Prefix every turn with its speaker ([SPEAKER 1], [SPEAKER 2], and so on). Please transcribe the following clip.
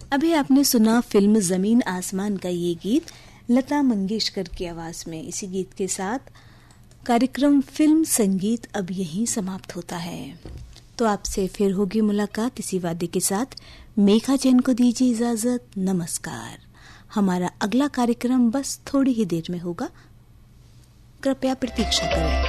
[SPEAKER 1] अभी आपने सुना फिल्म जमीन आसमान का ये गीत लता मंगेशकर की आवाज में। इसी गीत के साथ कार्यक्रम फिल्म संगीत अब यहीं समाप्त होता है। तो आपसे फिर होगी मुलाकात इसी वादे के साथ। मेघा जैन को दीजिए इजाजत। नमस्कार। हमारा अगला कार्यक्रम बस थोड़ी ही देर में होगा, कृपया प्रतीक्षा करें।